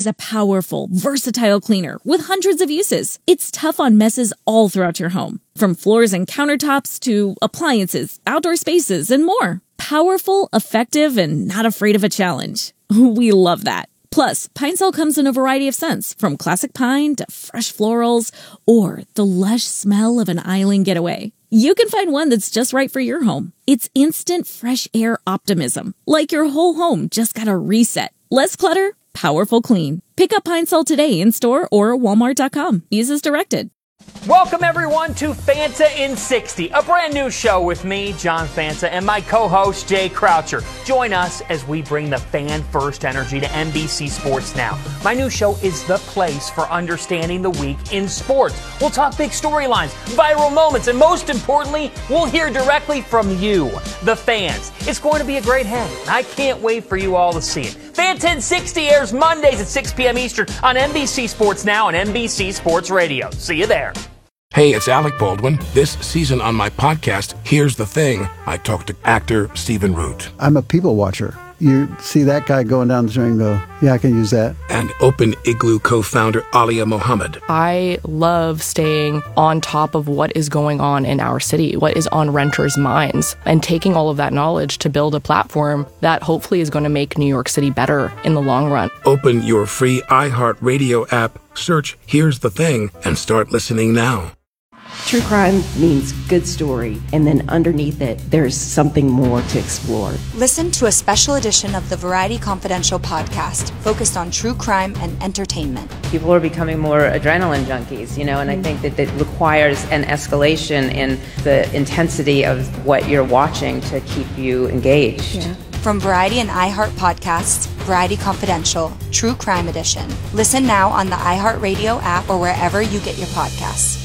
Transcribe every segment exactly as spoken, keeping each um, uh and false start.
is a powerful, versatile cleaner with hundreds of uses. It's tough on messes all throughout your home, from floors and countertops to appliances, outdoor spaces, and more. Powerful, effective, and not afraid of a challenge. We love that. Plus, Pine-Sol comes in a variety of scents, from classic pine to fresh florals, or the lush smell of an island getaway. You can find one that's just right for your home. It's instant fresh air optimism, like your whole home just got a reset. Less clutter, powerful clean. Pick up Pine-Sol today in-store or walmart dot com. Use as directed. Welcome, everyone, to Fanta in sixty, a brand new show with me, John Fanta, and my co-host, Jay Croucher. Join us as we bring the fan-first energy to N B C Sports Now. My new show is the place for understanding the week in sports. We'll talk big storylines, viral moments, and most importantly, we'll hear directly from you, the fans. It's going to be a great hang. I can't wait for you all to see it. Fanta in sixty airs Mondays at six p.m. Eastern on N B C Sports Now and N B C Sports Radio. See you there. Hey, it's Alec Baldwin. This season on my podcast, Here's the Thing, I talk to actor Stephen Root. I'm a people watcher. You see that guy going down the street and go, yeah, I can use that. And Open Igloo co-founder Alia Mohammed. I love staying on top of what is going on in our city, what is on renters' minds, and taking all of that knowledge to build a platform that hopefully is going to make New York City better in the long run. Open your free iHeartRadio app, search Here's the Thing, and start listening now. True crime means good story, and then underneath it, there's something more to explore. Listen to a special edition of the Variety Confidential podcast focused on true crime and entertainment. People are becoming more adrenaline junkies, you know, and I think that it requires an escalation in the intensity of what you're watching to keep you engaged. Yeah. From Variety and iHeart Podcasts, Variety Confidential, True Crime Edition. Listen now on the iHeartRadio app or wherever you get your podcasts.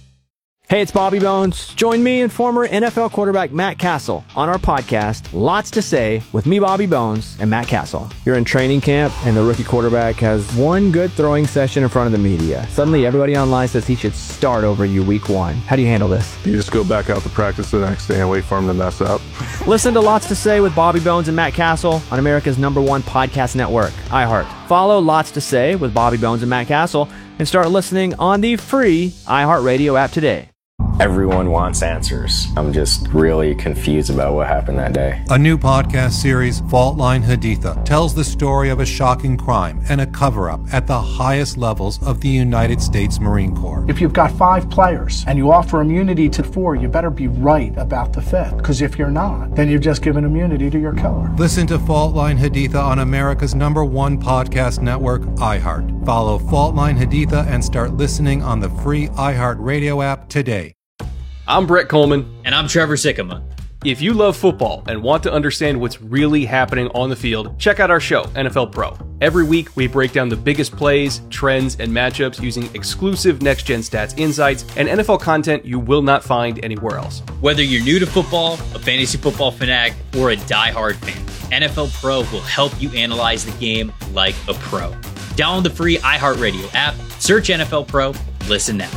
Hey, it's Bobby Bones. Join me and former N F L quarterback Matt Castle on our podcast, Lots to Say, with me, Bobby Bones, and Matt Castle. You're in training camp, and the rookie quarterback has one good throwing session in front of the media. Suddenly, everybody online says he should start over you week one. How do you handle this? You just go back out to practice the next day and wait for him to mess up. Listen to Lots to Say with Bobby Bones and Matt Castle on America's number one podcast network, iHeart. Follow Lots to Say with Bobby Bones and Matt Castle and start listening on the free iHeartRadio app today. Everyone wants answers. I'm just really confused about what happened that day. A new podcast series, Fault Line Haditha, tells the story of a shocking crime and a cover-up at the highest levels of the United States Marine Corps. If you've got five players and you offer immunity to four, you better be right about the fifth. Because if you're not, then you've just given immunity to your killer. Listen to Fault Line Haditha on America's number one podcast network, iHeart. Follow Fault Line Haditha and start listening on the free iHeartRadio app today. I'm Brett Coleman. And I'm Trevor Sikkema. If you love football and want to understand what's really happening on the field, check out our show, N F L Pro. Every week, we break down the biggest plays, trends, and matchups using exclusive next-gen stats insights and N F L content you will not find anywhere else. Whether you're new to football, a fantasy football fanatic, or a diehard fan, N F L Pro will help you analyze the game like a pro. Download the free iHeartRadio app, search N F L Pro, listen now.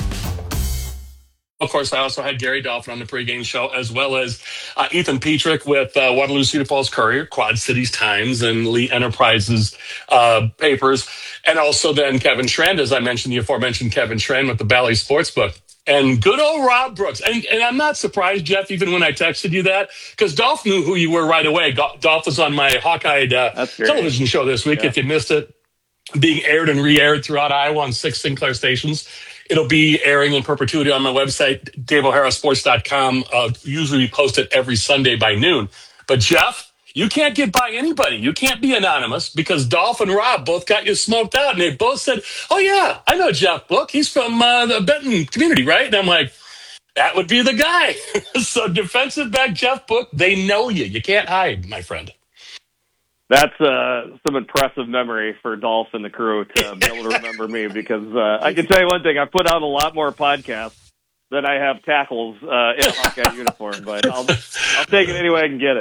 Of course, I also had Gary Dolphin on the pregame show, as well as uh, Ethan Petrick with uh, Waterloo Cedar Falls Courier, Quad Cities Times, and Lee Enterprises uh, papers. And also then Kevin Schrand, as I mentioned, the aforementioned Kevin Schrand with the Bally Sportsbook. And good old Rob Brooks. And, and I'm not surprised, Jeff, even when I texted you that, because Dolph knew who you were right away. Dolph was on my Hawkeye uh, television show this week. Yeah. If you missed it, being aired and re-aired throughout Iowa on six Sinclair stations. It'll be airing in perpetuity on my website, dave o'hara sports dot com. Uh, usually we post it every Sunday by noon. But, Jeff, you can't get by anybody. You can't be anonymous because Dolph and Rob both got you smoked out. And they both said, oh, yeah, I know Jeff Book. He's from uh, the Benton community, right? And I'm like, that would be the guy. So defensive back Jeff Book, they know you. You can't hide, my friend. That's uh, some impressive memory for Dolph and the crew to be able to remember me because uh, I can tell you one thing, I put out a lot more podcasts than I have tackles uh, in a Hawkeye uniform, but I'll, I'll take it any way I can get it.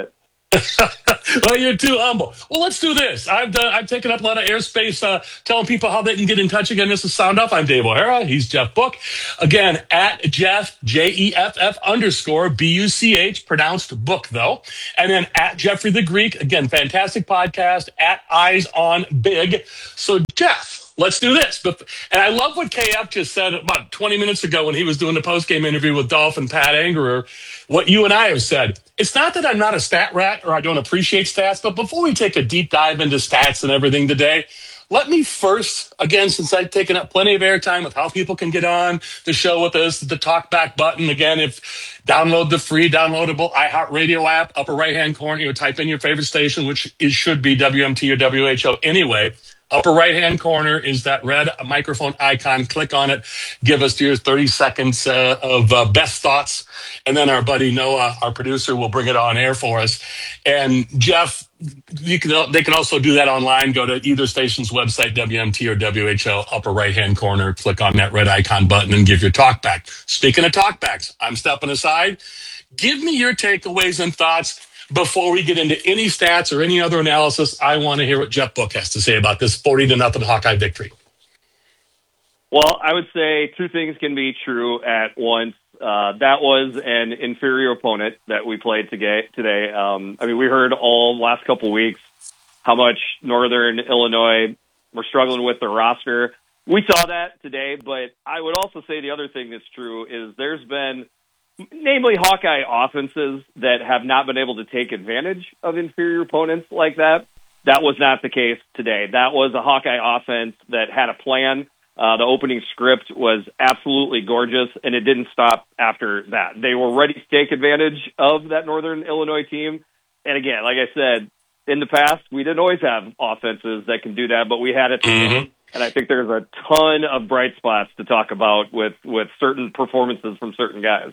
Well, you're too humble. Well, let's do this. I've done, I've taken up a lot of airspace uh, telling people how they can get in touch again. This is Sound Off. I'm Dave O'Hara. He's Jeff Book. Again, at Jeff, J E F F underscore B U C H, pronounced Book, though. And then at Jeffrey the Greek. Again, fantastic podcast, at Eyes on Big. So, Jeff, let's do this. But, and I love what K F just said about twenty minutes ago when he was doing the post-game interview with Dolph and Pat Angerer, what you and I have said. It's not that I'm not a stat rat or I don't appreciate stats, but before we take a deep dive into stats and everything today, let me first, again, since I've taken up plenty of airtime with how people can get on the show with us, the talkback button. Again, if download the free downloadable iHeartRadio app, upper right-hand corner, you type in your favorite station, which is, should be W M T or W H O anyway. Upper right-hand corner is that red microphone icon. Click on it. Give us your thirty seconds uh, of uh, best thoughts. And then our buddy Noah, our producer, will bring it on air for us. And Jeff, you can, they can also do that online. Go to either station's website, W M T or W H O, upper right-hand corner. Click on that red icon button and give your talk back. Speaking of talkbacks, I'm stepping aside. Give me your takeaways and thoughts. Before we get into any stats or any other analysis, I want to hear what Jeff Book has to say about this forty to nothing Hawkeye victory. Well, I would say two things can be true at once. Uh, that was an inferior opponent that we played today. today. Um, I mean, we heard all last couple weeks how much Northern Illinois were struggling with their roster. We saw that today, but I would also say the other thing that's true is there's been namely Hawkeye offenses that have not been able to take advantage of inferior opponents like that. That was not the case today. That was a Hawkeye offense that had a plan. Uh, the opening script was absolutely gorgeous, and it didn't stop after that. They were ready to take advantage of that Northern Illinois team. And again, like I said, in the past, we didn't always have offenses that can do that, but we had it today. Mm-hmm. And I think there's a ton of bright spots to talk about with, with certain performances from certain guys.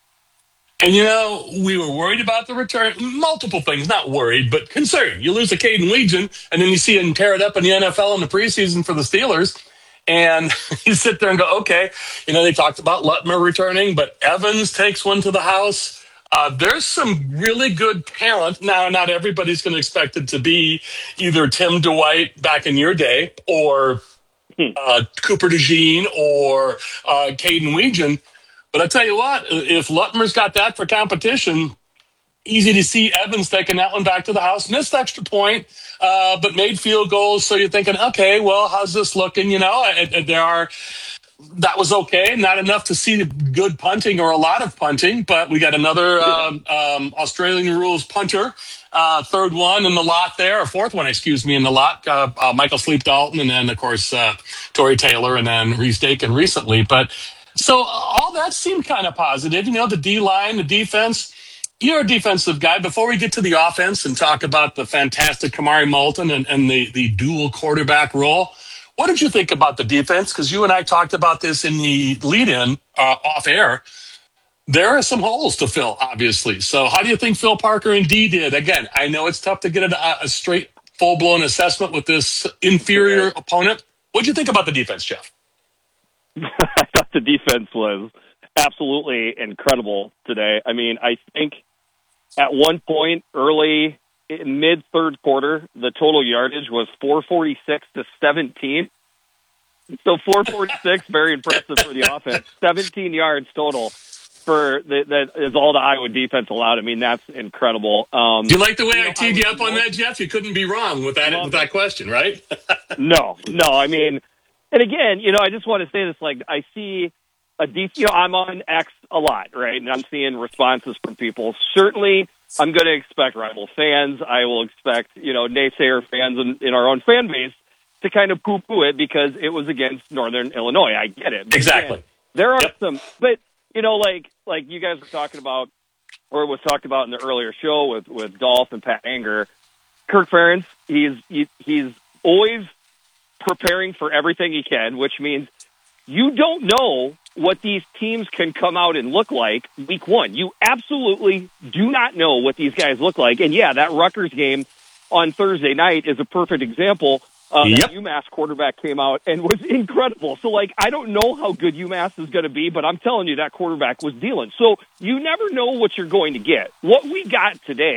And, you know, we were worried about the return. Multiple things, not worried, but concerned. You lose a Caden Weegan, and then you see him tear it up in the N F L in the preseason for the Steelers. And you sit there and go, okay, you know, they talked about Lutmer returning, but Evans takes one to the house. Uh, there's some really good talent. Now, not everybody's going to expect it to be either Tim Dwight back in your day or uh, Cooper DeJean or uh, Caden Weegan. But I tell you what, if Lutmer's got that for competition, easy to see Evans taking that one back to the house. Missed extra point, uh, but made field goals. So you're thinking, okay, well, how's this looking? You know, and, and there are, that was okay. Not enough to see good punting or a lot of punting, but we got another um, um, Australian rules punter, uh, third one in the lot there, or fourth one, excuse me, in the lot. Uh, uh, Michael Sleep Dalton, and then, of course, uh, Torrey Taylor, and then Reese Dakin recently. But so all that seemed kind of positive. You know, the D-line, the defense. You're a defensive guy. Before we get to the offense and talk about the fantastic Kamari Moulton and, and the, the dual quarterback role, what did you think about the defense? Because you and I talked about this in the lead-in uh, off air. There are some holes to fill, obviously. So how do you think Phil Parker and D did? Again, I know it's tough to get a, a straight, full-blown assessment with this inferior opponent. What did you think about the defense, Jeff? I thought the defense was absolutely incredible today. I mean, I think at one point early, in mid-third quarter, the total yardage was four forty-six to seventeen. So four forty-six, very impressive for the offense. seventeen yards total for the, that is all the Iowa defense allowed. I mean, that's incredible. Um, Do you like the way you I know, teed I you up on that, Jeff? You couldn't be wrong with that with that question, right? no, no. I mean, and again, you know, I just want to say this, like, I see a D C, you know, I'm on X a lot, right? And I'm seeing responses from people. Certainly, I'm going to expect rival fans. I will expect, you know, naysayer fans in, in our own fan base to kind of poo-poo it because it was against Northern Illinois. I get it. But exactly. Again, there are yep. some, but, you know, like, like you guys were talking about, or was talked about in the earlier show with, with Dolph and Pat Anger, Kirk Ferentz, he's, he, he's always preparing for everything he can, which means you don't know what these teams can come out and look like week one. You absolutely do not know what these guys look like. And yeah, that Rutgers game on Thursday night is a perfect example. Uh, yep. That UMass quarterback came out and was incredible. So, like, I don't know how good UMass is going to be, but I'm telling you that quarterback was dealing. So you never know what you're going to get. What we got today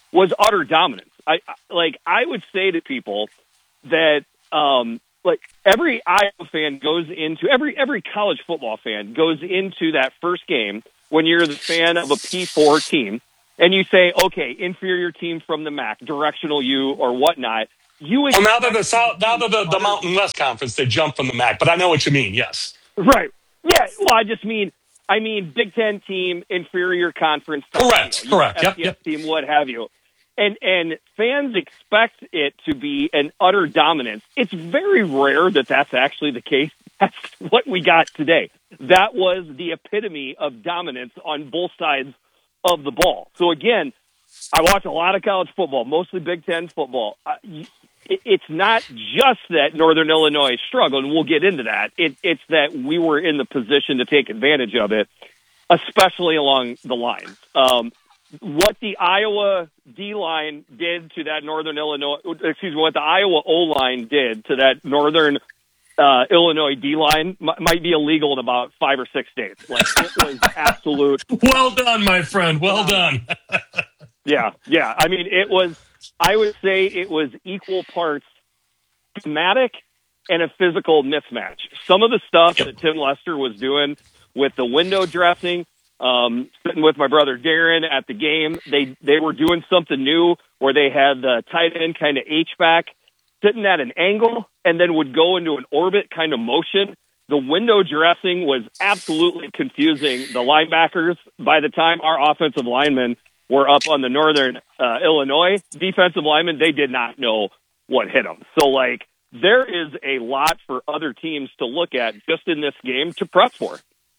was utter dominance. I like I would say to people that um, like every Iowa fan goes into every every college football fan goes into that first game when you're the fan of a P four team and you say, okay, inferior team from the M A C, directional U or whatnot. You well, now that the South, now that the, the Mountain West Conference, they jump from the M A C, but I know what you mean. Yes, right. Yeah. Well, I just mean I mean Big Ten team, inferior conference. Correct. You know, correct. Yep, yep. yep. Team, what have you. And and fans expect it to be an utter dominance. It's very rare that that's actually the case. That's what we got today. That was the epitome of dominance on both sides of the ball. So again, I watch a lot of college football, mostly Big Ten football. Uh, it's not just that Northern Illinois struggled, and we'll get into that. It, it's that we were in the position to take advantage of it, especially along the lines. Um, what the Iowa D-line did to that Northern Illinois, excuse me, what the Iowa O-line did to that Northern uh, Illinois D-line m- might be illegal in about five or six days. Like, it was absolute. Well done, my friend. Well done. yeah, yeah. I mean, it was, I would say it was equal parts schematic and a physical mismatch. Some of the stuff that Tim Lester was doing with the window dressing, Um, sitting with my brother Darren at the game, they they were doing something new where they had the tight end kind of H-back sitting at an angle and then would go into an orbit kind of motion. The window dressing was absolutely confusing the linebackers. By the time our offensive linemen were up on the Northern uh, Illinois defensive linemen, they did not know what hit them. So, like, there is a lot for other teams to look at just in this game to prep for.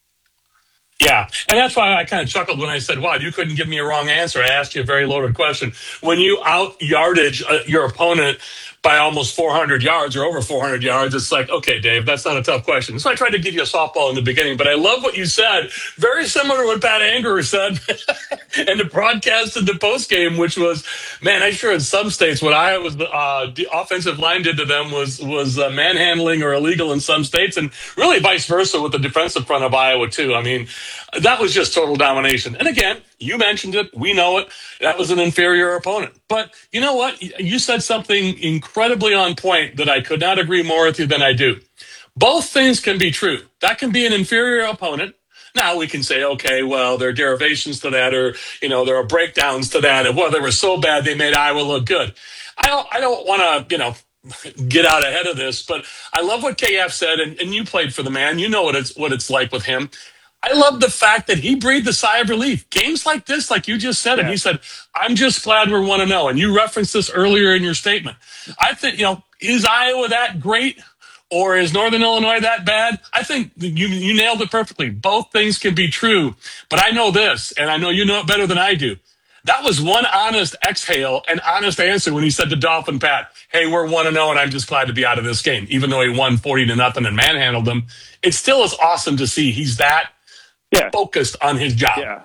Yeah, and that's why I kind of chuckled when I said, wow, you couldn't give me a wrong answer. I asked you a very loaded question. When you out-yardage uh, your opponent by almost four hundred yards or over four hundred yards, it's like, okay, Dave, that's not a tough question. So I tried to give you a softball in the beginning, but I love what you said. Very similar to what Pat Angerer said in the broadcast and the postgame, which was, man, I'm sure in some states what Iowa's uh, the offensive line did to them was, was uh, manhandling or illegal in some states, and really vice versa with the defensive front of Iowa, too. I mean, that was just total domination. And again, you mentioned it. We know it. That was an inferior opponent. But you know what? You said something incredibly on point that I could not agree more with you than I do. Both things can be true. That can be an inferior opponent. Now we can say, okay, well, there are derivations to that, or, you know, there are breakdowns to that. And well, they were so bad they made Iowa look good. I don't, I don't want to, you know, get out ahead of this, but I love what K F said, and, and you played for the man. You know what it's what it's like with him. I love the fact that he breathed a sigh of relief. Games like this, like you just said, yeah. And he said, I'm just glad we're one and oh. And you referenced this earlier in your statement. I think, you know, is Iowa that great or is Northern Illinois that bad? I think you you nailed it perfectly. Both things can be true. But I know this, and I know you know it better than I do. That was one honest exhale and honest answer when he said to Dolphin Pat, hey, we're one and oh, and I'm just glad to be out of this game. Even though he won forty to nothing and manhandled them, it still is awesome to see he's that Yeah. focused on his job. Yeah.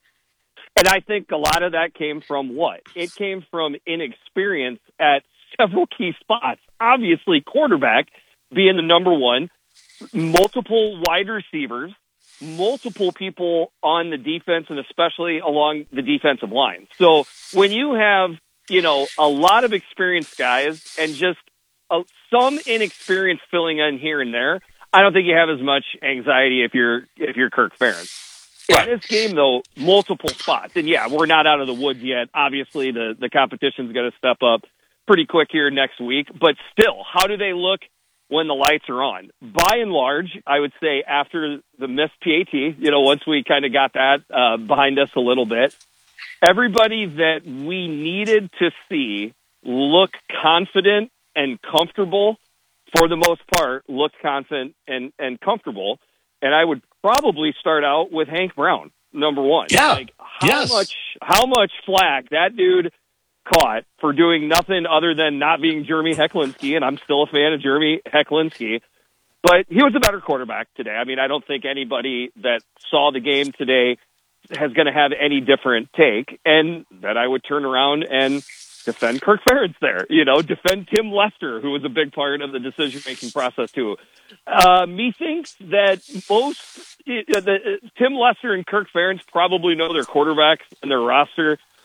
And I think a lot of that came from what? It came from inexperience at several key spots. Obviously, quarterback being the number one, multiple wide receivers, multiple people on the defense, and especially along the defensive line. So when you have, you know, a lot of experienced guys and just uh, some inexperience filling in here and there, I don't think you have as much anxiety if you're if you're Kirk Ferentz. Right. In this game, though, multiple spots. And, yeah, we're not out of the woods yet. Obviously, the, the competition's going to step up pretty quick here next week. But still, how do they look when the lights are on? By and large, I would say after the missed P A T, you know, once we kind of got that uh, behind us a little bit, everybody that we needed to see look confident and comfortable, for the most part, looked confident and, and comfortable. And I would probably start out with Hank Brown, number one. Yeah. Like, how yes. much how much flack that dude caught for doing nothing other than not being Jeremy Hecklinski, and I'm still a fan of Jeremy Hecklinski. But he was a better quarterback today. I mean, I don't think anybody that saw the game today has going to have any different take, and that I would turn around and defend Kirk Ferentz there, you know, defend Tim Lester, who was a big part of the decision-making process too. Uh, me thinks that most, uh, the, uh, Tim Lester and Kirk Ferentz probably know their quarterbacks and their roster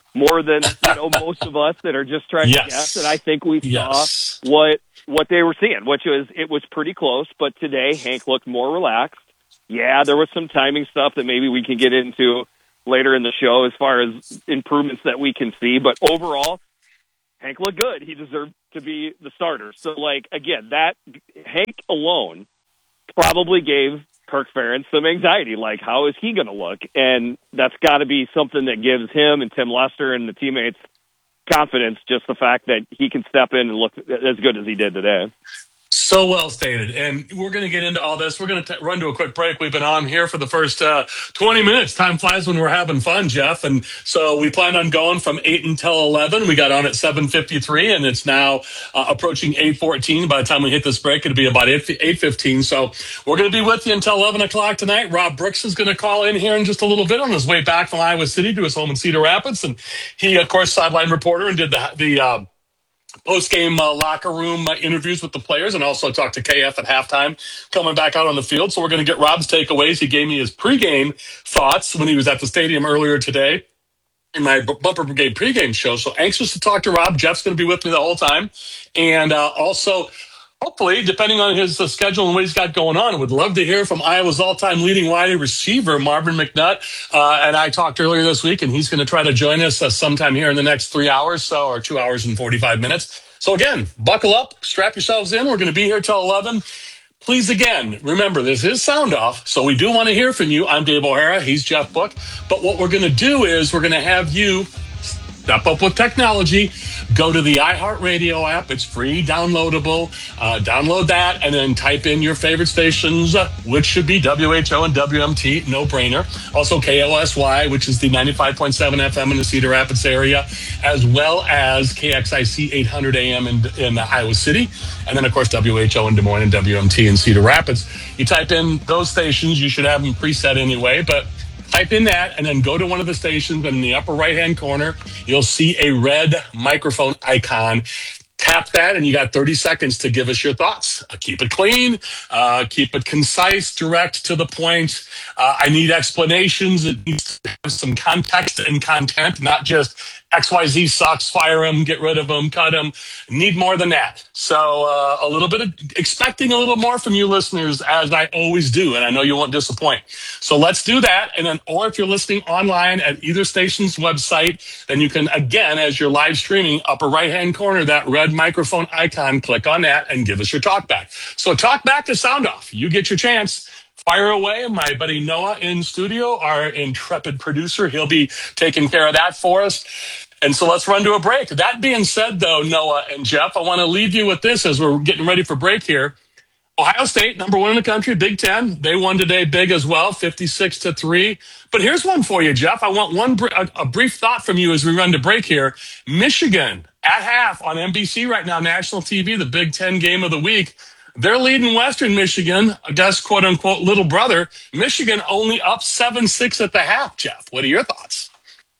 more than you know most of us that are just trying yes. to guess. And I think we yes. saw what what they were seeing, which was it was pretty close. But today, Hank looked more relaxed. Yeah, there was some timing stuff that maybe we can get into later in the show as far as improvements that we can see. But overall, Hank looked good. He deserved to be the starter. So, like, again, that Hank alone probably gave Kirk Ferentz some anxiety. Like, how is he going to look? And that's got to be something that gives him and Tim Lester and the teammates confidence, just the fact that he can step in and look as good as he did today. So well stated. And we're going to get into all this. We're going to run to a quick break. We've been on here for the first uh, twenty minutes. Time flies when we're having fun, Jeff. And so we planned on going from eight until eleven. We got on at seven fifty-three, and it's now uh, approaching eight fourteen. By the time we hit this break, it'll be about eight fifteen. So we're going to be with you until eleven o'clock tonight. Rob Brooks is going to call in here in just a little bit on his way back from Iowa City to his home in Cedar Rapids. And he, of course, sideline reporter and did the the uh, post-game uh, locker room uh, interviews with the players, and also talked to K F at halftime coming back out on the field. So we're going to get Rob's takeaways. He gave me his pregame thoughts when he was at the stadium earlier today in my Bumper Brigade pregame show. So anxious to talk to Rob. Jeff's going to be with me the whole time. And uh, also, hopefully, depending on his uh, schedule and what he's got going on, would love to hear from Iowa's all-time leading wide receiver, Marvin McNutt. Uh, and I talked earlier this week, and he's going to try to join us uh, sometime here in the next three hours, so or two hours and forty-five minutes. So again, buckle up, strap yourselves in. We're going to be here till eleven. Please, again, remember, this is Sound Off, so we do want to hear from you. I'm Dave O'Hara. He's Jeff Book. But what we're going to do is we're going to have you step up with technology. Go to the iHeartRadio app. It's free, downloadable. Uh, download that and then type in your favorite stations, uh, which should be W H O and W M T, no brainer. Also K O S Y, which is the ninety-five point seven F M in the Cedar Rapids area, as well as K X I C eight hundred A M in, in Iowa City. And then, of course, W H O in Des Moines and W M T in Cedar Rapids. You type in those stations. You should have them preset anyway, but type in that and then go to one of the stations, and in the upper right-hand corner, you'll see a red microphone icon. Tap that, and you got thirty seconds to give us your thoughts. Uh, keep it clean. Uh, keep it concise, direct, to the point. Uh, I need explanations. It needs to have some context and content, not just X Y Z sucks, fire him, get rid of him, cut him. Need more than that. So uh, a little bit of expecting a little more from you listeners, as I always do, and I know you won't disappoint. So let's do that. And then, or if you're listening online at either station's website, then you can, again, as you're live streaming, upper right-hand corner, that red microphone icon, click on that and give us your talk back. So talk back to Sound Off. You get your chance. Fire away. My buddy Noah in studio, our intrepid producer, he'll be taking care of that for us. And so let's run to a break. That being said, though, Noah and Jeff, I want to leave you with this as we're getting ready for break here. Ohio State, number one in the country, Big Ten. They won today big as well, fifty-six to three. But here's one for you, Jeff. I want one br- a, a brief thought from you as we run to break here. Michigan at half on N B C right now, national T V, the Big Ten game of the week. They're leading Western Michigan, I guess, quote unquote, little brother. Michigan only up seven six at the half, Jeff. What are your thoughts?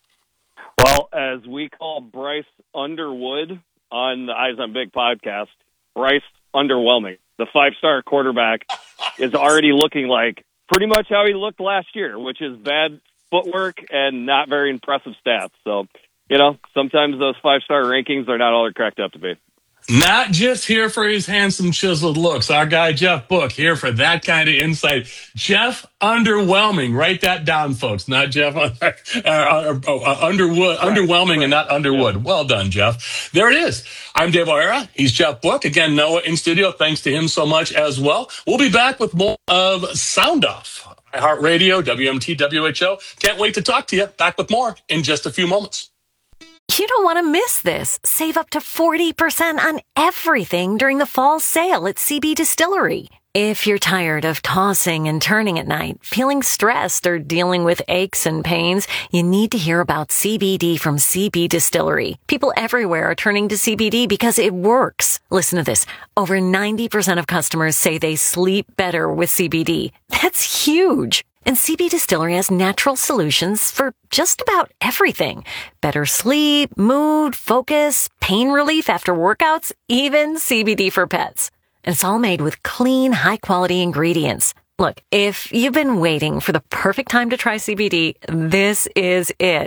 Well, as we call Bryce Underwood on the Eyes on Big podcast, Bryce underwhelming. The five-star quarterback is already looking like pretty much how he looked last year, which is bad footwork and not very impressive stats. So, you know, sometimes those five-star rankings are not all they're cracked up to be. Not just here for his handsome, chiseled looks. Our guy, Jeff Book, here for that kind of insight. Jeff underwhelming. Write that down, folks. Not Jeff uh, uh, uh, uh, Underwood, right, underwhelming right. And not Underwood. Yeah. Well done, Jeff. There it is. I'm Dave O'Hara. He's Jeff Book. Again, Noah in studio. Thanks to him so much as well. We'll be back with more of Sound Off. iHeartRadio, W M T, W H O. Can't wait to talk to you. Back with more in just a few moments. You don't want to miss this. Save up to forty percent on everything during the fall sale at C B Distillery. If you're tired of tossing and turning at night, feeling stressed, or dealing with aches and pains, you need to hear about C B D from C B Distillery. People everywhere are turning to C B D because it works. Listen to this. Over ninety percent of customers say they sleep better with C B D. That's huge. And C B Distillery has natural solutions for just about everything. Better sleep, mood, focus, pain relief after workouts, even C B D for pets. And it's all made with clean, high-quality ingredients. Look, if you've been waiting for the perfect time to try C B D, this is it.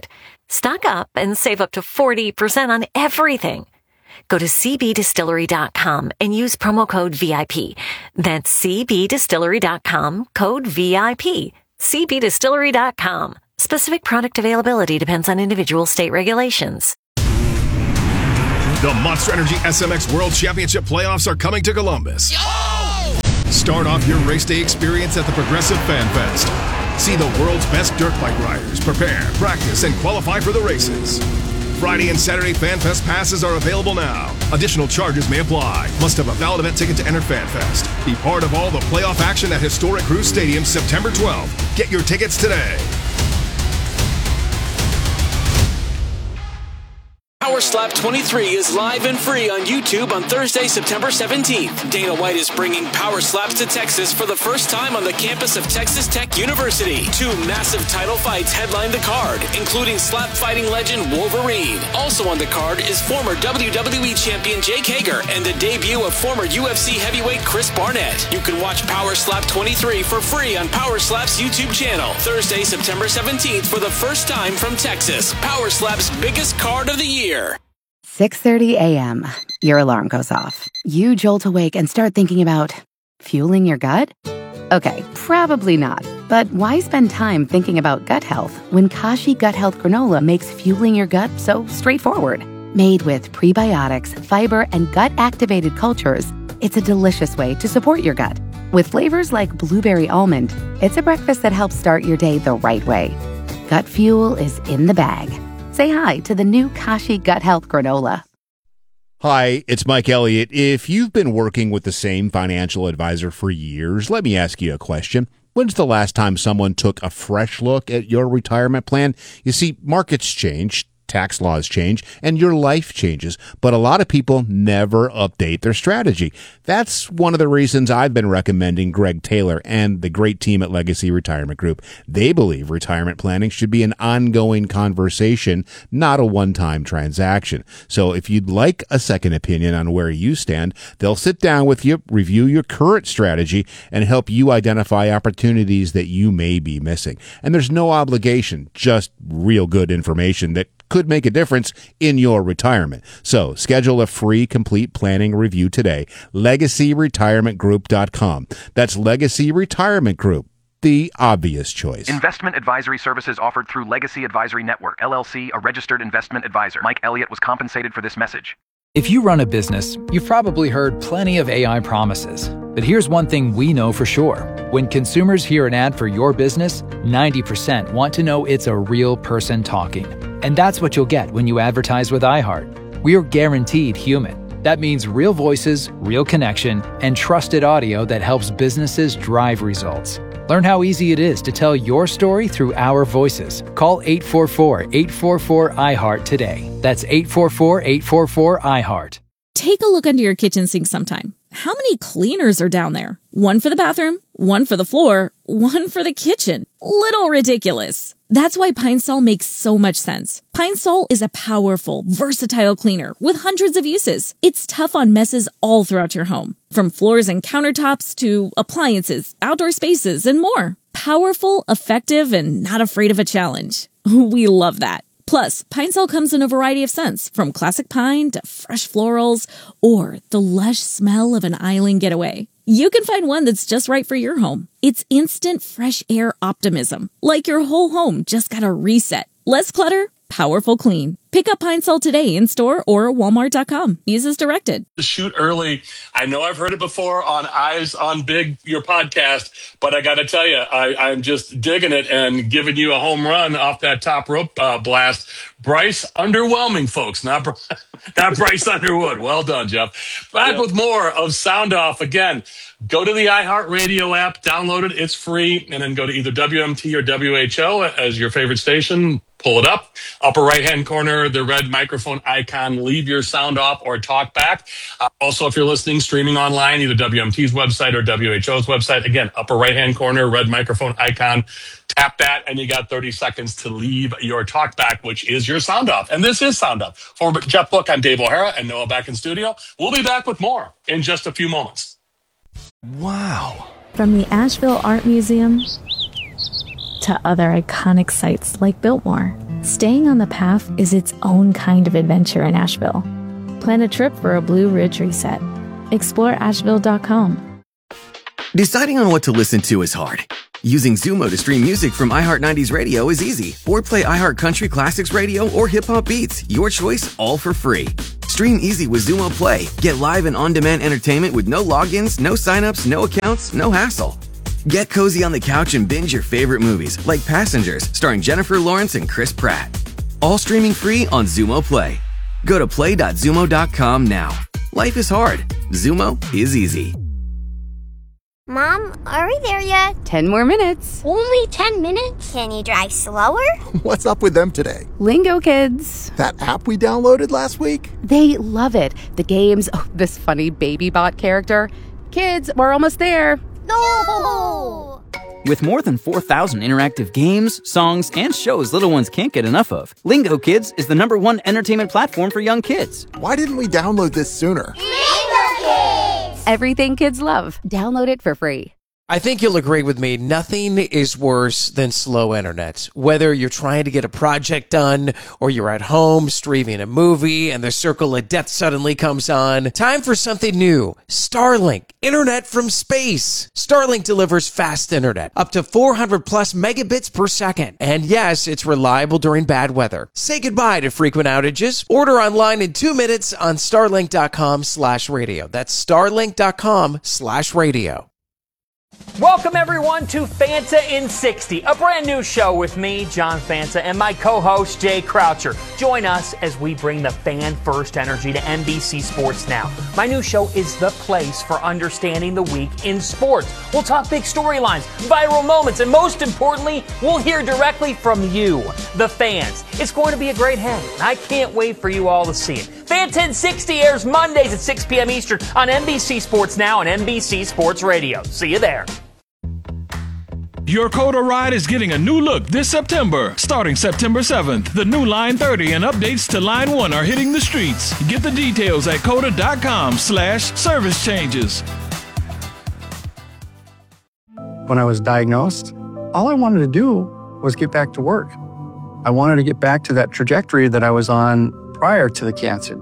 Stock up and save up to forty percent on everything. Go to c b distillery dot com and use promo code V I P. That's c b distillery dot com, code V I P. c b distillery dot com. Specific product availability depends on individual state regulations. The Monster Energy S M X World Championship playoffs are coming to Columbus. Yo! Start off your race day experience at the Progressive Fan Fest. See the world's best dirt bike riders prepare, practice, and qualify for the races. Friday and Saturday Fan Fest passes are available now. Additional charges may apply. Must have a valid event ticket to enter Fan Fest. Be part of all the playoff action at historic Crew Stadium September twelfth. Get your tickets today. Power Slap twenty-three is live and free on YouTube on Thursday, September seventeenth. Dana White is bringing Power Slaps to Texas for the first time on the campus of Texas Tech University. Two massive title fights headline the card, including slap fighting legend Wolverine. Also on the card is former W W E champion Jake Hager and the debut of former U F C heavyweight Chris Barnett. You can watch Power Slap twenty-three for free on Power Slap's YouTube channel. Thursday, September seventeenth for the first time from Texas. Power Slap's biggest card of the year. six thirty a.m. Your alarm goes off. You jolt awake and start thinking about fueling your gut? Okay, probably not. But why spend time thinking about gut health when Kashi Gut Health Granola makes fueling your gut so straightforward? Made with prebiotics, fiber, and gut-activated cultures, it's a delicious way to support your gut. With flavors like blueberry almond, it's a breakfast that helps start your day the right way. Gut fuel is in the bag. Say hi to the new Kashi Gut Health Granola. Hi, it's Mike Elliott. If you've been working with the same financial advisor for years, let me ask you a question. When's the last time someone took a fresh look at your retirement plan? You see, markets change, tax laws change, and your life changes, but a lot of people never update their strategy. That's one of the reasons I've been recommending Greg Taylor and the great team at Legacy Retirement Group. They believe retirement planning should be an ongoing conversation, not a one-time transaction. So if you'd like a second opinion on where you stand, they'll sit down with you, review your current strategy, and help you identify opportunities that you may be missing. And there's no obligation, just real good information that could make a difference in your retirement. So schedule a free complete planning review today. legacy retirement group dot com. That's Legacy Retirement Group, the obvious choice. Investment advisory services offered through Legacy Advisory Network, L L C, a registered investment advisor. Mike Elliott was compensated for this message. If you run a business, you've probably heard plenty of A I promises. But here's one thing we know for sure. When consumers hear an ad for your business, ninety percent want to know it's a real person talking. And that's what you'll get when you advertise with iHeart. We are guaranteed human. That means real voices, real connection, and trusted audio that helps businesses drive results. Learn how easy it is to tell your story through our voices. Call eight four four, eight four four, I heart today. That's eight four four, eight four four, I heart. Take a look under your kitchen sink sometime. How many cleaners are down there? One for the bathroom, one for the floor, one for the kitchen. Little ridiculous. That's why Pine Sol makes so much sense. Pine Sol is a powerful, versatile cleaner with hundreds of uses. It's tough on messes all throughout your home, from floors and countertops to appliances, outdoor spaces, and more. Powerful, effective, and not afraid of a challenge. We love that. Plus, Pine Sol comes in a variety of scents, from classic pine to fresh florals, or the lush smell of an island getaway. You can find one that's just right for your home. It's instant fresh air optimism, like your whole home just got a reset. Less clutter, powerful clean. Pick up Pine Sol today in store or walmart dot com. Use as directed. Shoot early. I know I've heard it before on Eyes on Big, your podcast, but I got to tell you, I, I'm just digging it and giving you a home run off that top rope uh, blast. Bryce, underwhelming, folks, not not Bryce Underwood. Well done, Jeff. Back yeah. with more of Sound Off. Again, go to the iHeartRadio app, download it. It's free. And then go to either W M T or W H O as your favorite station. Pull it up. Upper right-hand corner, the red microphone icon. Leave your sound off or talk back. Uh, also, if you're listening, streaming online, either W M T's website or W H O's website. Again, upper right-hand corner, red microphone icon. Tap that, and you got thirty seconds to leave your talk back, which is your sound off. And this is Sound Off. For Jeff Book, I'm Dave O'Hara, and Noah back in studio. We'll be back with more in just a few moments. Wow. From the Asheville Art Museum to other iconic sites like Biltmore, Staying on the path is its own kind of adventure in Asheville. Plan a trip for a Blue Ridge reset. Explore asheville dot com. Deciding on what to listen to is hard. Using Zumo to stream music from iHeart nineties Radio is easy. Or play iHeart Country Classics Radio or Hip Hop Beats. Your choice, all for free. Stream easy with Zumo Play. Get live and on-demand entertainment with no logins, no signups, no accounts, no hassle. Get cozy on the couch and binge your favorite movies, like Passengers, starring Jennifer Lawrence and Chris Pratt. All streaming free on Zumo Play. Go to play dot zumo dot com now. Life is hard. Zumo is easy. Mom, are we there yet? Ten more minutes. Only ten minutes? Can you drive slower? What's up with them today? Lingo Kids. That app we downloaded last week? They love it. The games, oh, this funny baby bot character. Kids, we're almost there. No! With more than four thousand interactive games, songs, and shows little ones can't get enough of, Lingo Kids is the number one entertainment platform for young kids. Why didn't we download this sooner? Lingo Kids! Everything kids love. Download it for free. I think you'll agree with me. Nothing is worse than slow internet. Whether you're trying to get a project done or you're at home streaming a movie and the circle of death suddenly comes on. Time for something new. Starlink. Internet from space. Starlink delivers fast internet. Up to four hundred plus megabits per second. And yes, it's reliable during bad weather. Say goodbye to frequent outages. Order online in two minutes on starlink dot com slash radio. That's starlink dot com slash radio. Welcome, everyone, to Fanta in sixty, a brand new show with me, John Fanta, and my co-host, Jay Croucher. Join us as we bring the fan-first energy to N B C Sports Now. My new show is the place for understanding the week in sports. We'll talk big storylines, viral moments, and most importantly, we'll hear directly from you, the fans. It's going to be a great hang, and I can't wait for you all to see it. Fanta in sixty airs Mondays at six p.m. Eastern on N B C Sports Now and N B C Sports Radio. See you there. Your Coda ride is getting a new look this September. Starting September seventh, the new Line thirty and updates to Line one are hitting the streets. Get the details at coda dot com slash service changes. When I was diagnosed, all I wanted to do was get back to work. I wanted to get back to that trajectory that I was on prior to the cancer.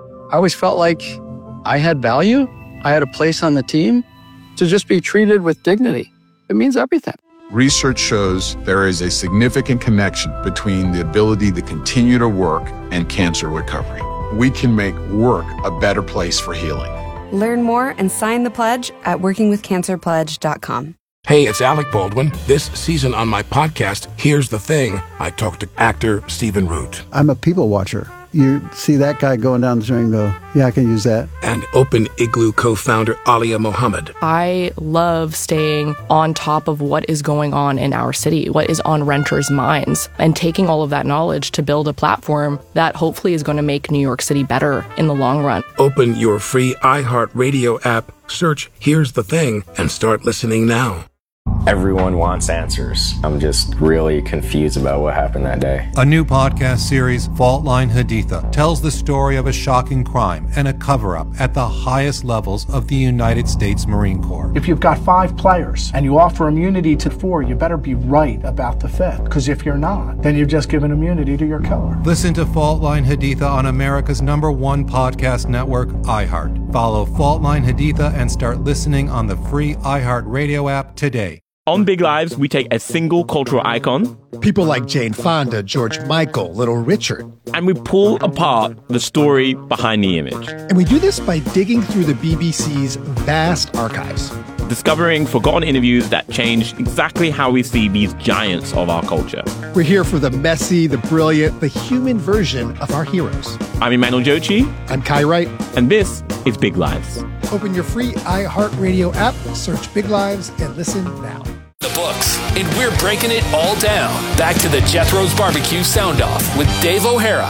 I always felt like I had value. I had a place on the team. To just be treated with dignity, it means everything. Research shows there is a significant connection between the ability to continue to work and cancer recovery. We can make work a better place for healing. Learn more and sign the pledge at working with cancer pledge dot com. Hey, it's Alec Baldwin. This season on my podcast, Here's the Thing, I talked to actor Stephen Root. I'm a people watcher. You see that guy going down the street and go, yeah, I can use that. And Open Igloo co-founder Alia Mohammed. I love staying on top of what is going on in our city, what is on renters' minds, and taking all of that knowledge to build a platform that hopefully is going to make New York City better in the long run. Open your free iHeartRadio app, search Here's the Thing, and start listening now. Everyone wants answers. I'm just really confused about what happened that day. A new podcast series, Fault Line Haditha, tells the story of a shocking crime and a cover-up at the highest levels of the United States Marine Corps. If you've got five players and you offer immunity to four, you better be right about the fifth. Because if you're not, then you've just given immunity to your killer. Listen to Fault Line Haditha on America's number one podcast network, iHeart. Follow Fault Line Haditha and start listening on the free iHeart Radio app today. On Big Lives, we take a single cultural icon, people like Jane Fonda, George Michael, Little Richard, and we pull apart the story behind the image. And we do this by digging through the B B C's vast archives, discovering forgotten interviews that changed exactly how we see these giants of our culture. We're here for the messy, the brilliant, the human version of our heroes. I'm Emmanuel Jochi. I'm Kai Wright. And this is Big Lives. Open your free iHeartRadio app, search Big Lives, and listen now. The books, and we're breaking it all down. Back to the Jethro's Barbecue Sound Off with Dave O'Hara.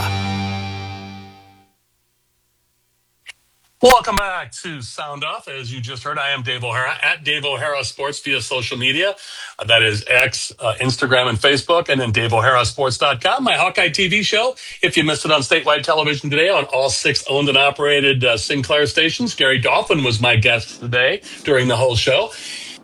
Welcome back to Sound Off. As you just heard, I am Dave O'Hara at Dave O'Hara Sports via social media. Uh, that is X, uh, Instagram, and Facebook, and then Dave O'Hara Sports dot com, my Hawkeye T V show. If you missed it on statewide television today on all six owned and operated uh, Sinclair stations, Gary Dolphin was my guest today during the whole show.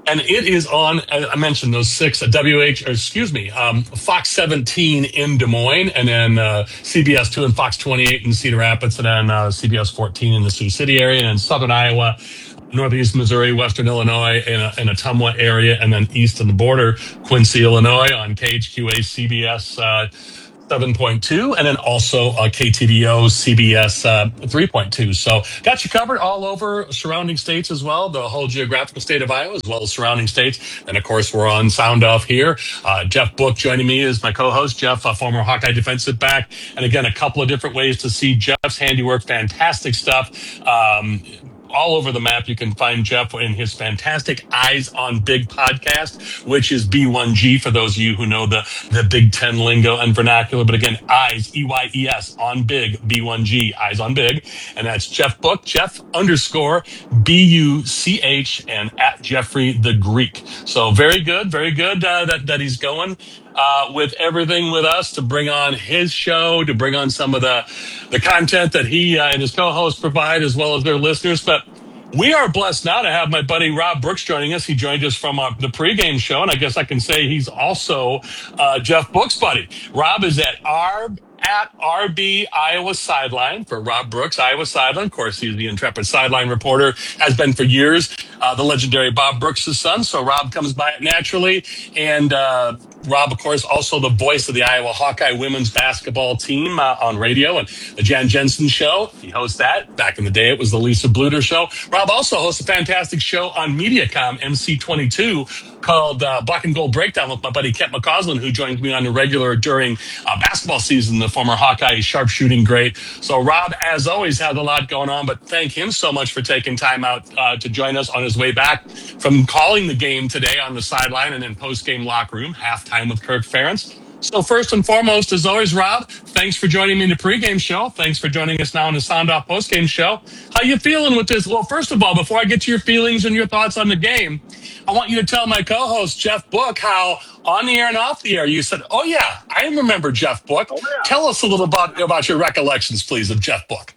And it is on, I mentioned those six, uh, W H, or excuse me, um, Fox seventeen in Des Moines, and then uh, C B S two and Fox twenty-eight in Cedar Rapids, and then uh, C B S fourteen in the Sioux City area, and then Southern Iowa, Northeast Missouri, Western Illinois, in a, in a Ottumwa area, and then east on the border, Quincy, Illinois, on K H Q A C B S uh, seven point two, and then also uh, K T V O C B S uh, three point two. So got you covered all over surrounding states as well, the whole geographical state of Iowa, as well as surrounding states. And of course, we're on Sound Off here. Uh, Jeff Book joining me as my co-host. Jeff, a former Hawkeye defensive back. And again, a couple of different ways to see Jeff's handiwork. Fantastic stuff. Um, all over the map. You can find Jeff in his fantastic Eyes on Big podcast, which is B one G for those of you who know the, the Big Ten lingo and vernacular. But again, Eyes, E Y E S, on Big, B one G, Eyes on Big. And that's Jeff Book, Jeff underscore B U C H, and at Jeffrey the Greek. So very good, very good uh, that, that he's going uh, with everything with us to bring on his show, to bring on some of the, the content that he uh, and his co-hosts provide, as well as their listeners. But we are blessed now to have my buddy Rob Brooks joining us. He joined us from uh, the pregame show, and I guess I can say he's also uh, Jeff Book's buddy. Rob is at R at R B Iowa Sideline for Rob Brooks, Iowa Sideline. Of course, he's the intrepid sideline reporter, has been for years, uh, the legendary Bob Brooks' son. So Rob comes by it naturally. And uh, Rob, of course, also the voice of the Iowa Hawkeye women's basketball team uh, on radio and the Jan Jensen Show. He hosts that. Back in the day, it was the Lisa Bluter Show. Rob also hosts a fantastic show on Mediacom, M C twenty-two, called uh, Black and Gold Breakdown with my buddy Kent McCausland, who joins me on the regular during uh, basketball season, the former Hawkeye sharpshooting great. So Rob, as always, has a lot going on, but thank him so much for taking time out uh, to join us on his way back from calling the game today on the sideline and then post-game locker room, halftime with Kirk Ferentz. So first and foremost, as always, Rob, thanks for joining me in the pregame show. Thanks for joining us now on the Sound Off postgame show. How you feeling with this? Well, first of all, before I get to your feelings and your thoughts on the game, I want you to tell my co-host, Jeff Book, how on the air and off the air you said, oh, yeah, I remember Jeff Book. Oh, yeah. Tell us a little about, about your recollections, please, of Jeff Book.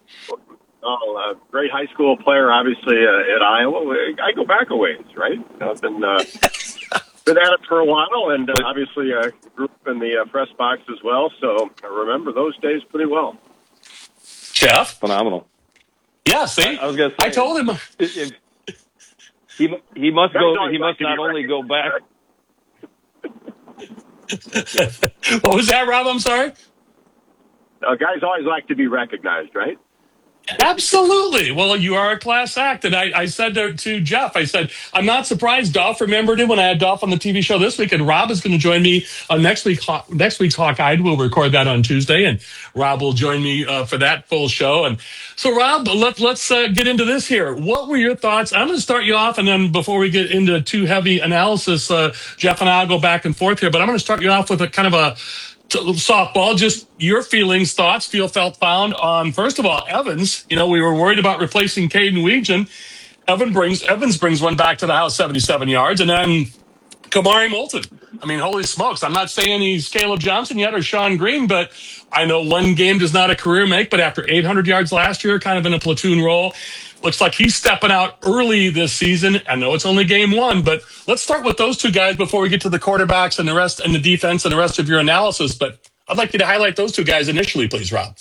Oh, a great high school player, obviously, uh, at Iowa. I go back a ways, right? I've been... Uh, Been at it for a while, and uh, obviously uh, grew up in the uh, press box as well, so I remember those days pretty well. Jeff? Phenomenal. Yeah, see? I, I was going to say. I told him. If, he he must go. He must not only go back. What was that, Rob? I'm sorry? Uh, guys always like to be recognized, right? Absolutely. Well, you are a class act. And I, I said to, to Jeff, I said, I'm not surprised Dolph remembered it when I had Dolph on the T V show this week. And Rob is going to join me on next week. Next week's Hawkeye. We'll record that on Tuesday. And Rob will join me uh, for that full show. And so, Rob, let, let's uh, get into this here. What were your thoughts? I'm going to start you off. And then before we get into too heavy analysis, uh, Jeff and I will go back and forth here. But I'm going to start you off with a kind of a softball, just your feelings, thoughts, feel, felt, found on, first of all, Evans. You know, we were worried about replacing Caden Weegan. Evan brings, Evans brings one back to the house, seventy-seven yards. And then Kamari Moulton. I mean, holy smokes. I'm not saying he's Caleb Johnson yet or Sean Green, but I know one game does not a career make, but after eight hundred yards last year, kind of in a platoon role, looks like he's stepping out early this season. I know it's only game one, but let's start with those two guys before we get to the quarterbacks and the rest and the defense and the rest of your analysis. But I'd like you to highlight those two guys initially, please, Rob.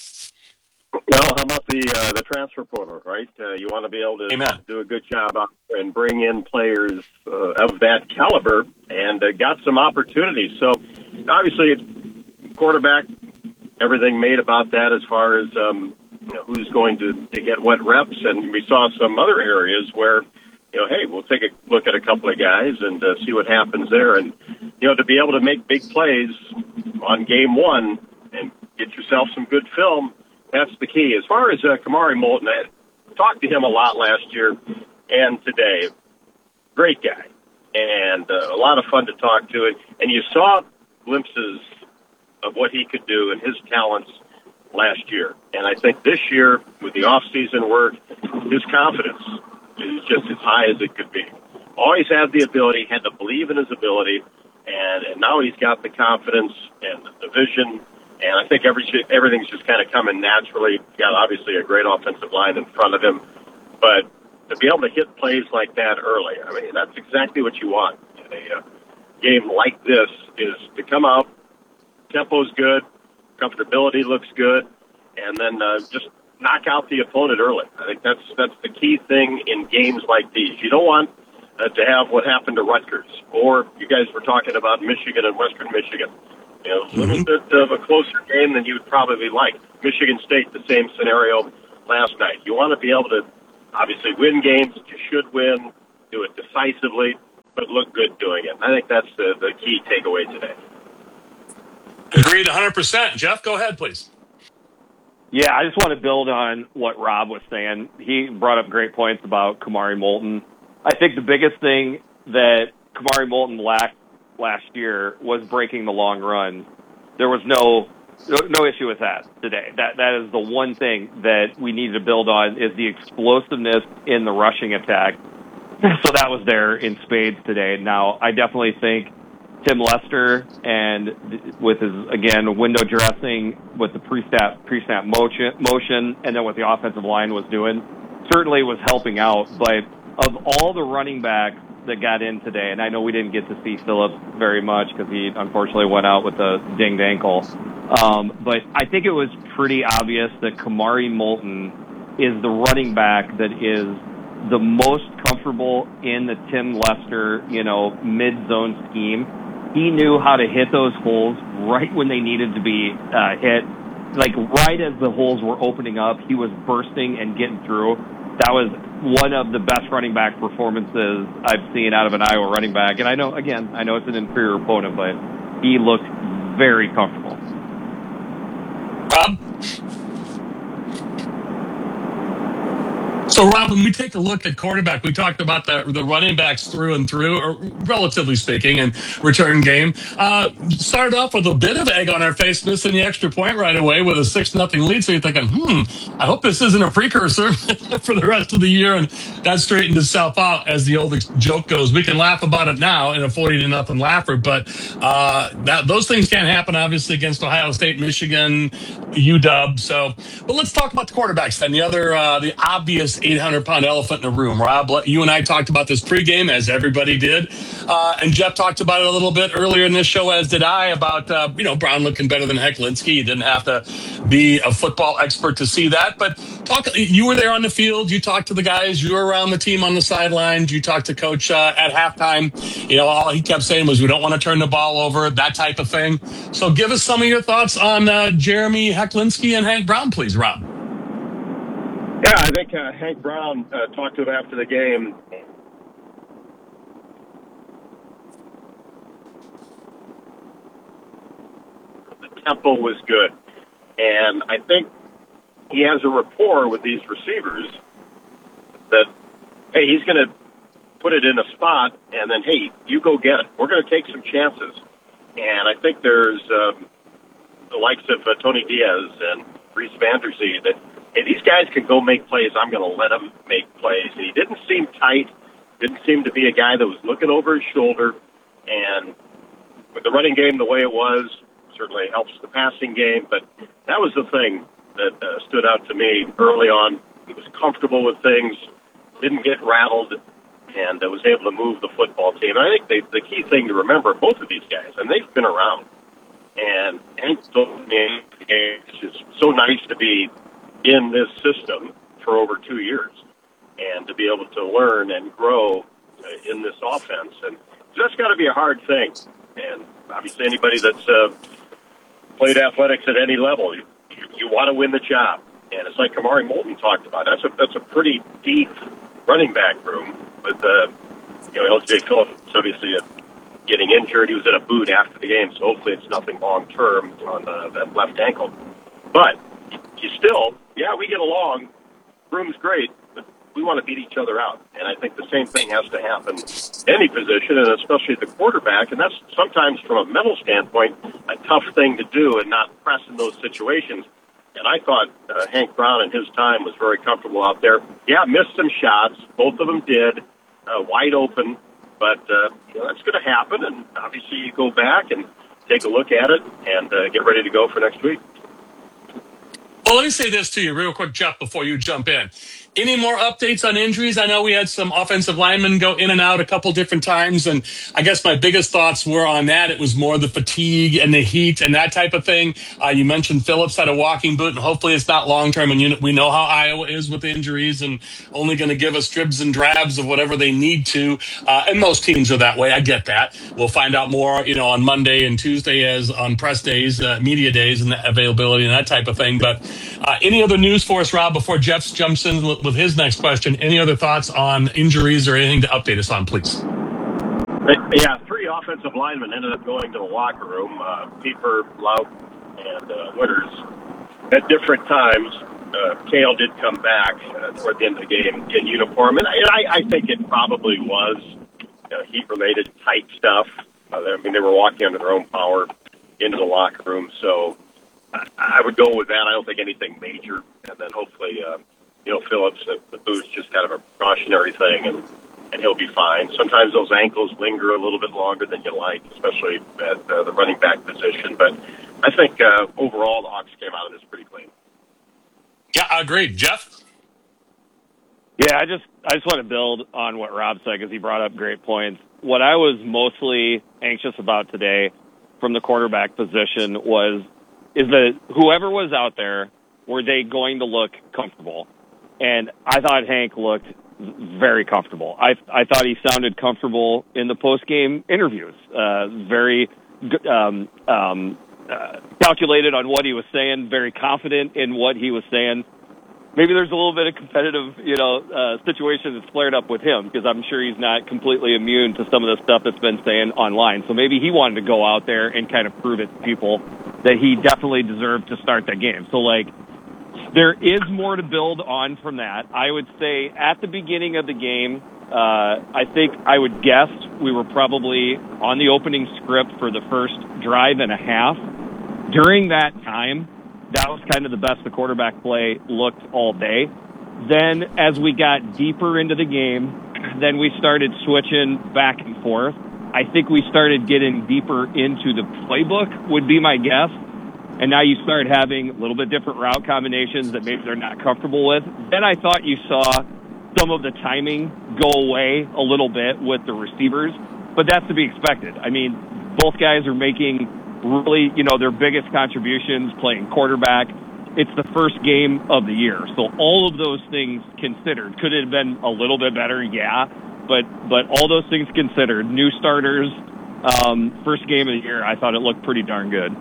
Well, how about the uh, the transfer portal, right? Uh, you want to be able to Amen. do a good job out and bring in players uh, of that caliber, and uh, got some opportunities. So, obviously, it's quarterback, everything made about that as far as um, you know, who's going to, to get what reps. And we saw some other areas where, you know, hey, we'll take a look at a couple of guys and uh, see what happens there. And, you know, to be able to make big plays on game one and get yourself some good film, that's the key. As far as uh, Kamari Moulton, I talked to him a lot last year and today. Great guy. And uh, a lot of fun to talk to. It. And you saw glimpses of what he could do and his talents last year. And I think this year, with the off-season work, his confidence is just as high as it could be. Always had the ability, had to believe in his ability, and, and now he's got the confidence and the vision, and I think every, everything's just kind of coming naturally. He's got obviously a great offensive line in front of him, but to be able to hit plays like that early, I mean, that's exactly what you want in a uh, game like this, is to come out, tempo's good, comfortability looks good, and then uh, just knock out the opponent early. I think that's that's the key thing in games like these. You don't want uh, to have what happened to Rutgers, or you guys were talking about Michigan and Western Michigan. You know, a little bit of a closer game than you would probably like. Michigan State, the same scenario last night. You want to be able to obviously win games that you should win, do it decisively, but look good doing it. I think that's the, the key takeaway today. Agreed one hundred percent. Jeff, go ahead, please. Yeah, I just want to build on what Rob was saying. He brought up great points about Kamari Moulton. I think the biggest thing that Kamari Moulton lacked last year was breaking the long run. There was no no issue with that today. That that is the one thing that we need to build on, is the explosiveness in the rushing attack. So that was there in spades today. Now, I definitely think Tim Lester, and with his, again, window dressing with the pre-snap, pre-snap motion, motion, and then what the offensive line was doing, certainly was helping out. But of all the running backs that got in today, and I know we didn't get to see Phillips very much because he unfortunately went out with a dinged ankle, um, but I think it was pretty obvious that Kamari Moulton is the running back that is the most comfortable in the Tim Lester, you know, mid-zone scheme. He knew how to hit those holes right when they needed to be uh, hit. Like, right as the holes were opening up, he was bursting and getting through. That was one of the best running back performances I've seen out of an Iowa running back. And I know, again, I know it's an inferior opponent, but he looked very comfortable. Rob? So, Rob, when we take a look at quarterback, we talked about the, the running backs through and through, or relatively speaking, and return game. Uh, started off with a bit of egg on our face, missing the extra point right away with a six nothing lead. So you're thinking, hmm, I hope this isn't a precursor for the rest of the year. And that straightened itself out, as the old joke goes. We can laugh about it now in a forty to nothing laugher, but uh, that those things can't happen, obviously, against Ohio State, Michigan, U W. So, but let's talk about the quarterbacks then. The other, uh, the obvious eight hundred pound elephant in the room. Rob, you and I talked about this pregame, as everybody did. Uh, and Jeff talked about it a little bit earlier in this show, as did I, about, uh, you know, Brown looking better than Hecklinski. You didn't have to be a football expert to see that. But talk. You were there on the field. You talked to the guys. You were around the team on the sidelines. You talked to Coach uh, at halftime. You know, all he kept saying was, we don't want to turn the ball over, that type of thing. So give us some of your thoughts on uh, Jeremy Hecklinski and Hank Brown, please, Rob. Yeah, I think uh, Hank Brown uh, talked to him after the game. The tempo was good. And I think he has a rapport with these receivers that, hey, he's going to put it in a spot, and then, hey, you go get it. We're going to take some chances. And I think there's um, the likes of uh, Tony Diaz and Reese Vanderzee that, hey, these guys can go make plays. I'm going to let them make plays. And he didn't seem tight, didn't seem to be a guy that was looking over his shoulder. And with the running game the way it was, certainly helps the passing game. But that was the thing that uh, stood out to me early on. He was comfortable with things, didn't get rattled, and uh, was able to move the football team. And I think they, the key thing to remember, both of these guys, and they've been around. And Hank's it's just so nice to be in this system for over two years and to be able to learn and grow uh, in this offense. And that's got to be a hard thing. And obviously anybody that's uh, played athletics at any level, you, you want to win the job. And it's like Kamari Moulton talked about. That's a, that's a pretty deep running back room with, uh, you know, L J Phillips obviously uh, getting injured. He was in a boot after the game, so hopefully it's nothing long-term on uh, that left ankle. But you still, yeah, we get along. Room's great, but we want to beat each other out. And I think the same thing has to happen in any position, and especially at the quarterback. And that's sometimes, from a mental standpoint, a tough thing to do and not press in those situations. And I thought uh, Hank Brown in his time was very comfortable out there. Yeah, missed some shots. Both of them did, uh, wide open. But uh, you know, that's going to happen. And obviously you go back and take a look at it and uh, get ready to go for next week. Well, let me say this to you real quick, Jeff, before you jump in. Any more updates on injuries? I know we had some offensive linemen go in and out a couple different times, and I guess my biggest thoughts were on that. It was more the fatigue and the heat and that type of thing. Uh, you mentioned Phillips had a walking boot, and hopefully it's not long-term. And you, we know how Iowa is with injuries and only going to give us dribs and drabs of whatever they need to. Uh, and most teams are that way. I get that. We'll find out more, you know, on Monday and Tuesday as on press days, uh, media days, and the availability and that type of thing. But uh, any other news for us, Rob, before Jeff jumps in with, with his next question? Any other thoughts on injuries or anything to update us on, please? Yeah, three offensive linemen ended up going to the locker room, uh, Pieper, Laut, and uh, Winters. At different times, uh, Kale did come back uh, toward the end of the game in uniform, and I, I think it probably was uh, heat-related type stuff. Uh, I mean, they were walking under their own power into the locker room, so I, I would go with that. I don't think anything major, and then hopefully, uh, you know, Phillips, the, the boot's just kind of a precautionary thing, and, and he'll be fine. Sometimes those ankles linger a little bit longer than you like, especially at uh, the running back position, but I think uh, overall the Hawks came out of this pretty clean. Yeah, I agree. Jeff? Yeah, I just I just want to build on what Rob said because he brought up great points. What I was mostly anxious about today from the quarterback position was is that whoever was out there, were they going to look comfortable? And I thought Hank looked very comfortable. I I thought he sounded comfortable in the post-game interviews. Uh, very um, um, uh, calculated on what he was saying, very confident in what he was saying. Maybe there's a little bit of competitive, you know, uh, situation that's flared up with him because I'm sure he's not completely immune to some of the stuff that's been saying online. So maybe he wanted to go out there and kind of prove it to people that he definitely deserved to start that game. So, like, there is more to build on from that. I would say at the beginning of the game, uh, I think I would guess we were probably on the opening script for the first drive and a half. During that time, that was kind of the best the quarterback play looked all day. Then as we got deeper into the game, then we started switching back and forth. I think we started getting deeper into the playbook would be my guess. And now you start having a little bit different route combinations that maybe they're not comfortable with. Then I thought you saw some of the timing go away a little bit with the receivers, but that's to be expected. I mean, both guys are making really, you know, their biggest contributions playing quarterback. It's the first game of the year. So all of those things considered, could it have been a little bit better? Yeah. But, but all those things considered, new starters, um, first game of the year, I thought it looked pretty darn good.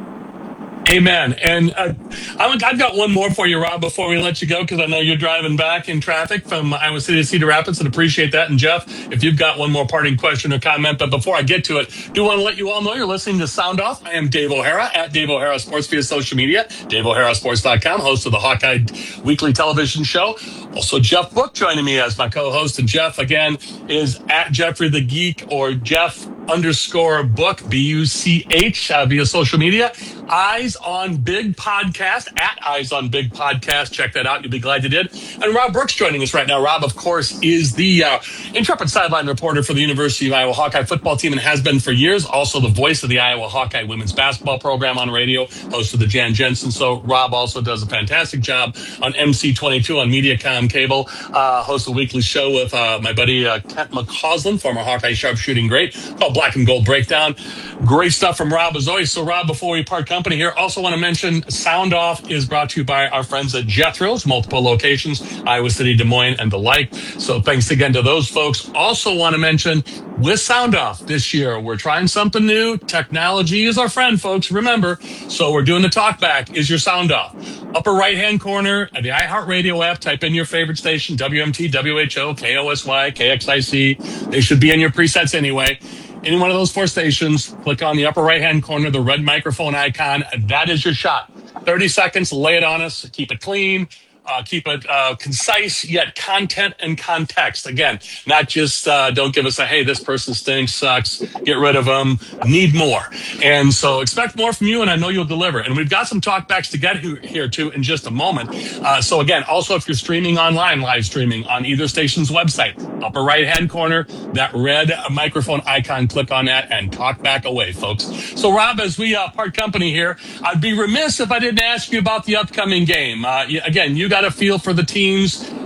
Amen. And uh, I've got one more for you, Rob, before we let you go, because I know you're driving back in traffic from Iowa City to Cedar Rapids, and appreciate that. And Jeff, if you've got one more parting question or comment, but before I get to it, do want to let you all know you're listening to Sound Off. I am Dave O'Hara at Dave O'Hara Sports via social media, Dave O'Hara Sports dot com, host of the Hawkeye Weekly Television Show. Also, Jeff Book joining me as my co-host. And Jeff, again, is at Jeffrey the Geek or Jeff underscore Book, B U C H, uh, via social media. Eyes on Big Podcast, at Eyes on Big Podcast. Check that out. You'll be glad you did. And Rob Brooks joining us right now. Rob, of course, is the uh, intrepid sideline reporter for the University of Iowa Hawkeye football team and has been for years. Also the voice of the Iowa Hawkeye women's basketball program on radio, host of the Jan Jensen. So Rob also does a fantastic job on M C twenty-two on Mediacom Cable, uh, hosts a weekly show with uh, my buddy uh, Kent McCausland, former Hawkeye sharpshooting great, called Black and Gold Breakdown. Great stuff from Rob as always. So Rob, before we part company here, also want to mention Sound Off is brought to you by our friends at Jethro's, multiple locations, Iowa City, Des Moines, and the like. So thanks again to those folks. Also want to mention with Sound Off this year, we're trying something new. Technology is our friend, folks. Remember, so we're doing the talkback. Is your Sound Off? Upper right-hand corner of the iHeartRadio app, type in your favorite station, W M T, W H O, K O S Y, K X I C. They should be in your presets anyway. Any one of those four stations, click on the upper right-hand corner, the red microphone icon. That is your shot. thirty seconds, lay it on us, keep it clean. Uh, keep it uh, concise, yet content and context. Again, not just uh, don't give us a, hey, this person stinks, sucks, get rid of them. Need more. And so expect more from you, and I know you'll deliver. And we've got some talkbacks to get here, too, in just a moment. Uh, so, again, also if you're streaming online, live streaming on either station's website, upper right-hand corner, that red microphone icon, click on that and talk back away, folks. So, Rob, as we uh, part company here, I'd be remiss if I didn't ask you about the upcoming game. Uh, again, you got a feel for the teams.